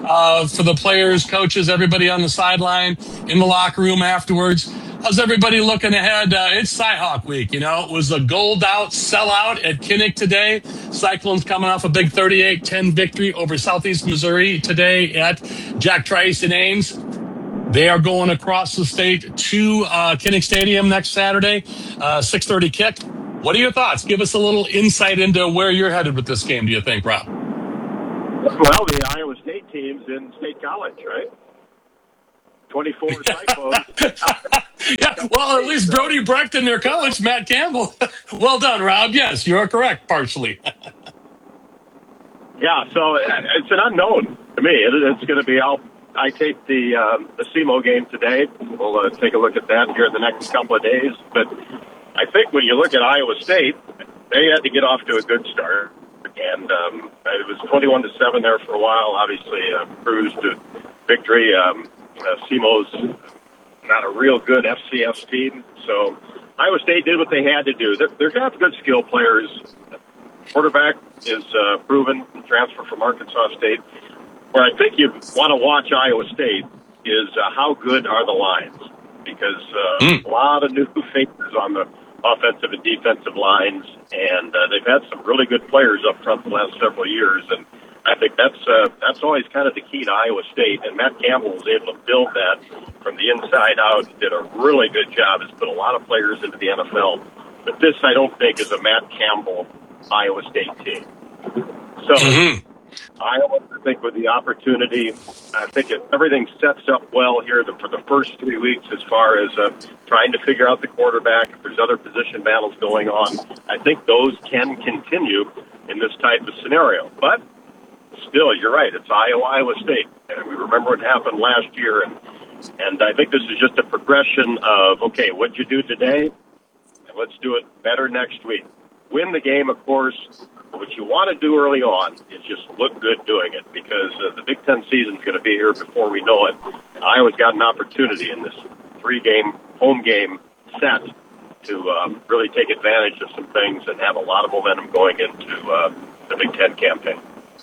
uh, for the players, coaches, everybody on the sideline, in the locker room afterwards. How's everybody looking ahead? Uh, it's Cyhawk Week. You know, it was a gold out sellout at Kinnick today. Cyclones coming off a big thirty-eight ten victory over Southeast Missouri today at Jack Trice in Ames. They are going across the state to uh, Kinnick Stadium next Saturday, uh, six thirty kick. What are your thoughts? Give us a little insight into where you're headed with this game, do you think, Rob? Well, the Iowa State team's in State College, right? twenty-four Cyclones. Yeah, well, at least Brody Brecht and their coach, Matt Campbell. Well done, Rob. Yes, you're correct, partially. Yeah, so it's an unknown to me. It, it's going to be, I'll, I take the um, the S E M O game today. We'll uh, take a look at that here in the next couple of days. But I think when you look at Iowa State, they had to get off to a good start. And um, it was twenty-one to seven there for a while. Obviously, uh, cruised to victory. Um, uh, S E M O's not a real good F C S team. So Iowa State did what they had to do. They're, they're going to have good skill players. Quarterback is uh, proven, transfer from Arkansas State. Where I think you want to watch Iowa State is uh, how good are the lines. Because uh, mm. a lot of new faces on the offensive and defensive lines. And uh, they've had some really good players up front the last several years. And I think that's uh, that's always kind of the key to Iowa State. And Matt Campbell was able to build that from the inside out. Did a really good job. Has put a lot of players into the N F L. But this, I don't think, is a Matt Campbell Iowa State team. So mm-hmm. Iowa, I think, with the opportunity, I think it, everything sets up well here the, for the first three weeks as far as uh, trying to figure out the quarterback. If there's other position battles going on, I think those can continue in this type of scenario. But still, you're right. It's Iowa, Iowa State. And we remember what happened last year. And, and I think this is just a progression of, okay, what'd you do today? And let's do it better next week. Win the game, of course. What you want to do early on is just look good doing it because uh, the Big Ten season is going to be here before we know it. And Iowa's got an opportunity in this three-game home game set to uh, really take advantage of some things and have a lot of momentum going into uh, the Big Ten campaign.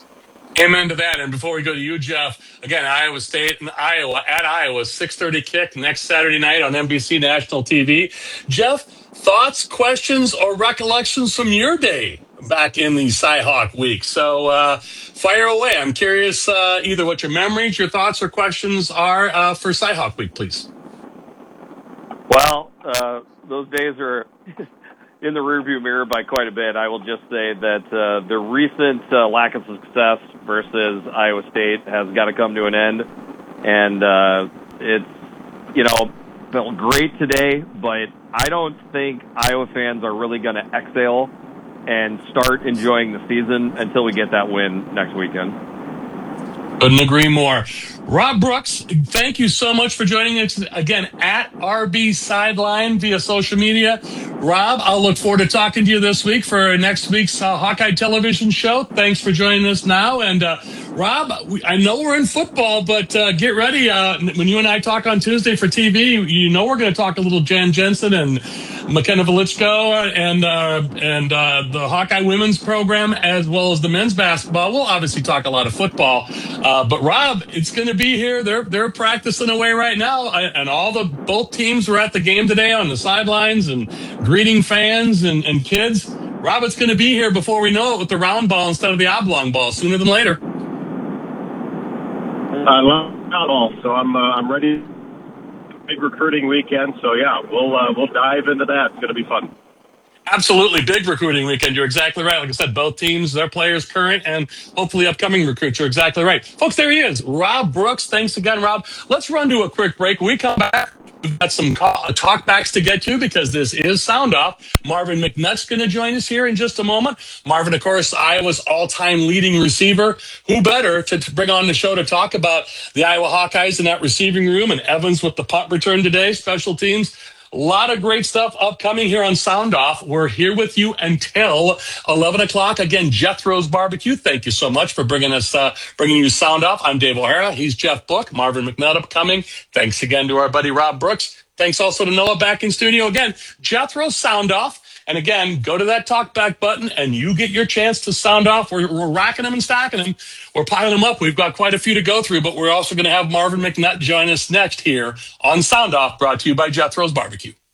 Amen to that. And before we go to you, Jeff, again, Iowa State and Iowa at Iowa, six thirty kick next Saturday night on N B C National T V. Jeff, thoughts, questions, or recollections from your day back in the Cyhawk Week? So uh, fire away. I'm curious uh, either what your memories, your thoughts, or questions are uh, for Cyhawk Week, please. Well, uh, those days are in the rearview mirror by quite a bit. I will just say that uh, the recent uh, lack of success versus Iowa State has got to come to an end. And uh, it's, you know, felt great today, but I don't think Iowa fans are really going to exhale and start enjoying the season until we get that win next weekend. Couldn't agree more. Rob Brooks, thank you so much for joining us again at R B Sideline via social media. Rob, I'll look forward to talking to you this week for next week's uh, Hawkeye television show. Thanks for joining us now. And uh, Rob, we, I know we're in football, but uh, get ready. Uh, when you and I talk on Tuesday for T V, you know we're going to talk a little Jan Jensen and McKenna Velichko and uh, and uh, the Hawkeye women's program as well as the men's basketball. We'll obviously talk a lot of football. Uh, but Rob, it's going to be here. They're they're practicing away right now, and all the both teams were at the game today on the sidelines and greeting fans and, and kids. Rob, it's going to be here before we know it with the round ball instead of the oblong ball sooner than later. I love it all, so I'm uh, I'm ready. Big recruiting weekend, so yeah, we'll uh, we'll dive into that. It's going to be fun. Absolutely. Big recruiting weekend. You're exactly right. Like I said, both teams, their players, current and hopefully upcoming recruits. You're exactly right. Folks, there he is. Rob Brooks. Thanks again, Rob. Let's run to a quick break. When we come back, we've got some talkbacks to get to because this is Sound Off. Marvin McNutt's going to join us here in just a moment. Marvin, of course, Iowa's all-time leading receiver. Who better to, to bring on the show to talk about the Iowa Hawkeyes in that receiving room, and Evans with the punt return today, special teams. A lot of great stuff upcoming here on Sound Off. We're here with you until eleven o'clock. Again, Jethro's Barbecue. Thank you so much for bringing us, uh, bringing you Sound Off. I'm Dave O'Hara. He's Jeff Book. Marvin McNutt upcoming. Thanks again to our buddy Rob Brooks. Thanks also to Noah back in studio. Again, Jethro's Sound Off. And again, go to that talkback button and you get your chance to sound off. We're, we're racking them and stacking them. We're piling them up. We've got quite a few to go through, but we're also going to have Marvin McNutt join us next here on Sound Off, brought to you by Jethro's Barbecue.